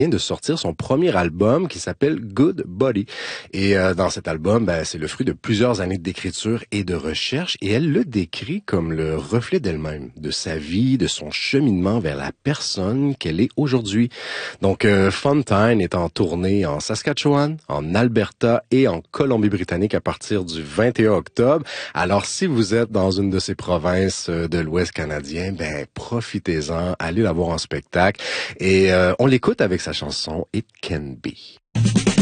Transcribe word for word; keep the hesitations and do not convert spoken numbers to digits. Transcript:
vient de sortir son premier album qui s'appelle Good Body. Et euh, dans cet album, ben, c'est le fruit de plusieurs années d'écriture et de recherche et elle le décrit comme le reflet d'elle-même, de sa vie, de son cheminement vers la personne qu'elle est aujourd'hui. Donc, euh, Fontine est en tournée en Saskatchewan, en Alberta et en Colombie-Britannique à partir du vingt et un octobre. Alors, si vous êtes dans une de ces provinces de l'Ouest canadien, ben profitez-en, allez la voir en spectacle. Et euh, on l'écoute avec sa chanson It Can Be.